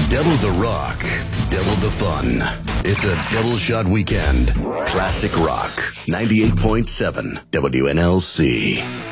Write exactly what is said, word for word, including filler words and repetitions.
Double the rock, double the fun. It's a double shot weekend. Classic Rock, ninety-eight point seven W N L C.